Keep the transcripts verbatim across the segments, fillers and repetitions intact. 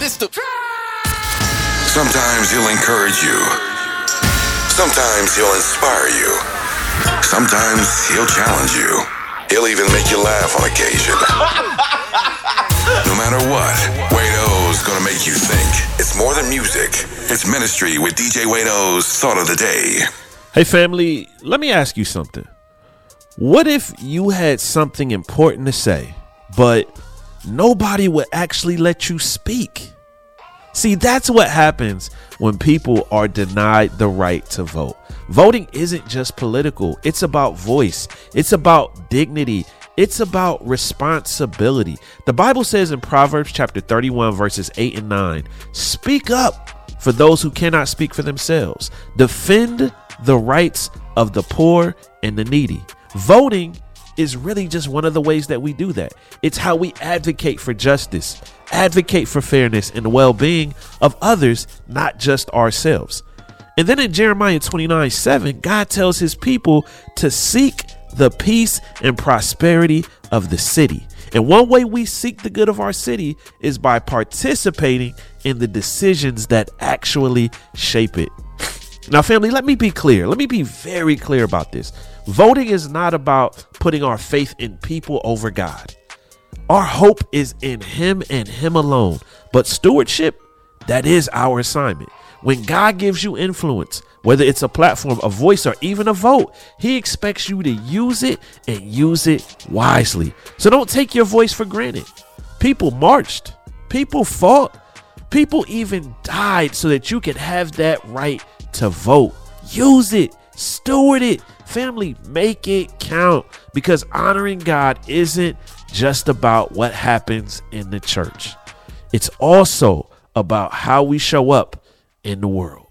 This the. Sometimes he'll encourage you. Sometimes he'll inspire you. Sometimes he'll challenge you. He'll even make you laugh on occasion. No matter what, Wade O's gonna make you think. It's more than music. It's ministry with D J Wade O's Thought of the Day. Hey family, let me ask you something. What if you had something important to say, but nobody would actually let you speak? See, that's what happens when people are denied the right to vote. Voting isn't just political. It's about voice. It's about dignity. It's about responsibility. The Bible says in Proverbs chapter thirty-one, verses eight and nine, speak up for those who cannot speak for themselves. Defend the rights of the poor and the needy. Voting is really just one of the ways that we do that. It's how we advocate for justice, advocate for fairness and the well-being of others, not just ourselves. And then in Jeremiah twenty-nine seven, God tells his people to seek the peace and prosperity of the city. And one way we seek the good of our city is by participating in the decisions that actually shape it. Now, family, let me be clear. Let me be very clear about this. Voting is not about putting our faith in people over God. Our hope is in him and him alone. But stewardship, that is our assignment. When God gives you influence, whether it's a platform, a voice, or even a vote, he expects you to use it and use it wisely. So don't take your voice for granted. People marched. People fought. People even died so that you could have that right to vote. Use it. Steward it. Family, make it count, because honoring God isn't just about what happens in the church. It's also about how we show up in the world.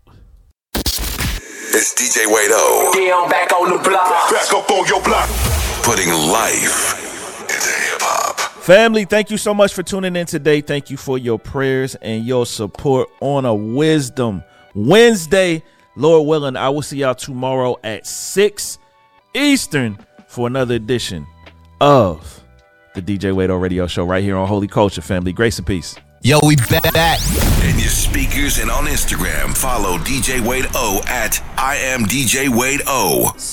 It's D J Wade O. Yeah, I'm back on the block. Back up on your block. Putting life into hip hop. Family, thank you so much for tuning in today. Thank you for your prayers and your support on a Wisdom Wednesday. Lord willing, I will see y'all tomorrow at six Eastern for another edition of the D J Wade O Radio Show right here on Holy Culture, family. Grace and peace. Yo, we back. In your speakers and on Instagram, follow D J Wade O at I am D J Wade O.